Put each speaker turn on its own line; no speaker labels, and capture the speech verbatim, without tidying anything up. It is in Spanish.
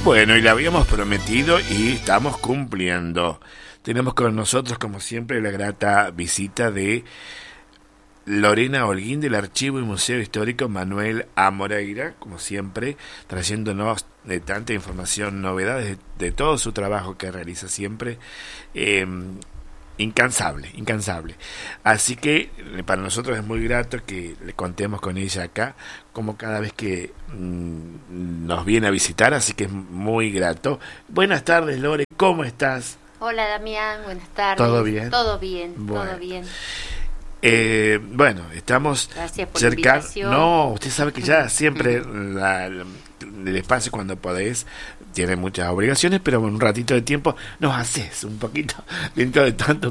Bueno, y le habíamos prometido y estamos cumpliendo. Tenemos con nosotros, como siempre, la grata visita de Lorena Holguín del Archivo y Museo Histórico Manuel A. Moreira, como siempre, trayéndonos de tanta información, novedades de, de todo su trabajo que realiza siempre. Eh, Incansable, incansable. Así que para nosotros es muy grato que le contemos con ella acá, como cada vez que mmm, nos viene a visitar, así que es muy grato. Buenas tardes, Lore, ¿cómo estás?
Hola, Damián, buenas tardes.
¿Todo bien?
Todo bien,
bueno.
todo bien.
Eh, bueno, estamos cerca. No, usted sabe que ya siempre la, la, el espacio cuando podés tiene muchas obligaciones, pero en un ratito de tiempo nos haces un poquito dentro de tanto